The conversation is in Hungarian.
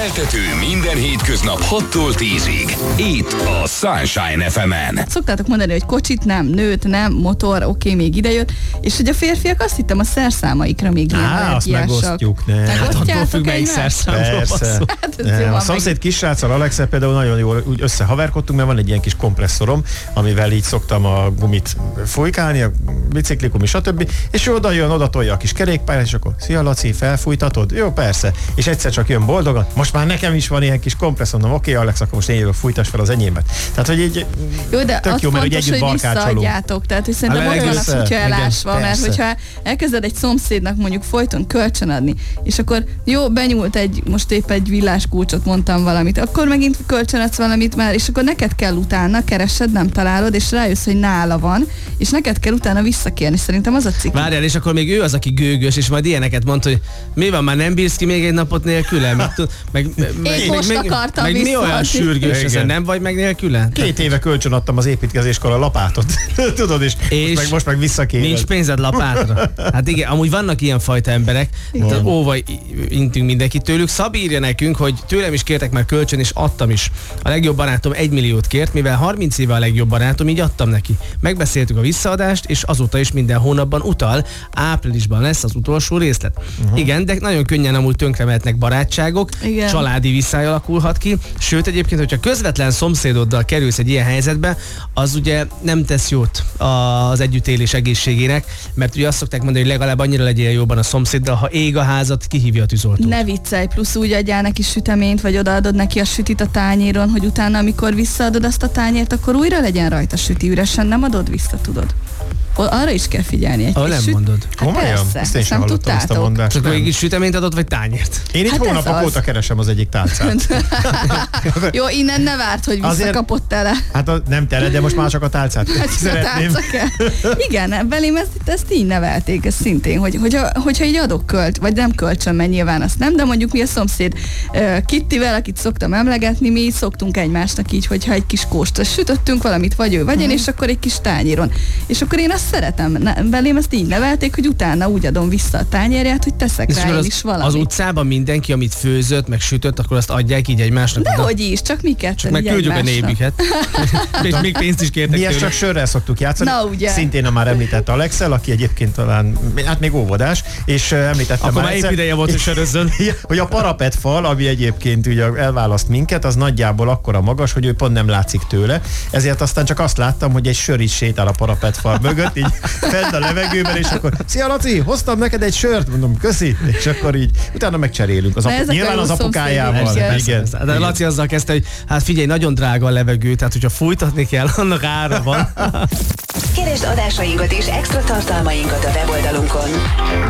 Keltető minden hétköznap 6-tól 10-ig. Itt a Sunshine FM-en. Szoktátok mondani, hogy kocsit nem, nőt nem, motor, oké, még idejött, és hogy a férfiak azt hittem a szerszámaikra még ilyen azt megosztjuk, ne. Hát attól függ, melyik szerszámról van szó. A szomszéd kisráccal, Alexel például nagyon jól úgy összehaverkodtunk, mert van egy ilyen kis kompresszorom, amivel így szoktam a gumit fújkálni, a biciklikumi, stb. És ő oda jön, oda tolja a kis kerékpályát, és akkor szia Laci, felfújtatod? Jó, persze. És egyszer csak jön boldogan, most már nekem is van ilyen kis kompresszorom, oké, Alex, akkor most én jövök, fújtass fel az enyémet. Tehát, hogy így jó, de tök jó, mert hogy együtt barkácsolunk. Visszaadjátok, tehát hogy szerintem ott van a kutya elásva, mert hogyha elkezded egy szomszédnak mondjuk folyton kölcsönadni, és akkor jó, benyúlt most épp egy villáskulcsot, mondtam valamit, akkor megint kölcsönadsz valamit már, és akkor neked kell utána keresed, nem találod, és rájössz, hogy nála van, és neked kell utána visszakérni. Szerintem az a cikk. Várjál, és akkor még ő az, aki gőgös, és majd ilyeneket mond, hogy mi van, már nem bírsz ki még egy napot nélküle? Meg mi olyan sürgős, ezen nem vagy meg nélküle? 2 éve kölcsönadtam az építkezéskor a lapátot. Tudod, és most meg visszakéred. Nincs pénzed lapátra. Hát igen, amúgy vannak ilyen fajta emberek, tehát óva intünk mindenkit tőlük. Szabi írja nekünk, hogy tőlem is kértek már kölcsön, és adtam is. A legjobb barátom 1 milliót kért, mivel 30 éve a legjobb barátom, így adtam neki. Megbeszéltük a visszaadást, és azóta is minden hónapban utal. Áprilisban lesz az utolsó részlet. Igen, de nagyon könnyen amúgy tönkre mehetnek barátságok, családi visszály alakulhat ki. Sőt, egyébként, hogyha közvetlen szomszédoddal kerülsz egy ilyen helyzetbe, az ugye nem tesz jót az együttélés egészségének, mert ugye azt szokták mondani, hogy legalább annyira legyél jóban a szomszéddal, ha ég a házat, kihívja a tűzoltót. Ne viccelj, plusz úgy adjál neki süteményt, vagy odaadod neki a sütit a tányéron, hogy utána, amikor visszaadod azt a tányért, akkor újra legyen rajta süti, üresen nem adod vissza, tudod. Arra is kell figyelni egy nem mondod. Hát persze, ezt én sem hallottam ezt a mondást. Csak mégis süteményt adott, vagy tányért? Én itt hónapok óta keresem az egyik tálcát. Jó, innen ne várt, hogy visszakapott tele. Hát nem tele, de most már csak a tálcát szeretném. Igen, belém ezt így nevelték, ez szintén, hogyha így adok vagy nem kölcsön, mert nyilván azt nem, de mondjuk mi a szomszéd Kittivel, akit szoktam emlegetni, mi szoktunk egymásnak így, hogyha egy kis kóst sütöttünk valamit, vagy ő, vagy én, és akkor egy kis tányéron. És akkor én azt szeretem, belém ezt így nevelték, hogy utána úgy adom vissza a tányérját, hogy teszek rá én is valamit. Az utcában mindenki, amit főzött, meg sütött, akkor azt adják így egymásnak? Dehogy is, csak mi ketten. Csak meg küldjük a nébiket. És még pénzt is kértek mi ezt csak sörrel szoktuk játszani. Na, ugye. Szintén a már említett Alexel, aki egyébként talán, hát még óvodás, és említettem akkor már épp ideje volt, hogy sörözzön. Hogy a parapetfal, ami egyébként ugye elválaszt minket, az nagyjából akkora magas, hogy ő pont nem látszik tőle. Ezért aztán csak azt láttam, hogy egy sör is sétál a parapetfal mögött, így fent a levegőben, és akkor szia Laci, hoztam neked egy sört, mondom, köszi, és akkor így utána megcserélünk. Nyilván az apukájával. Igen. De Laci azzal kezdte, hogy hát figyelj, nagyon drága a levegő, tehát hogyha fújtatni kell, annak ára van. Keresd adásainkat és extra tartalmainkat a weboldalunkon.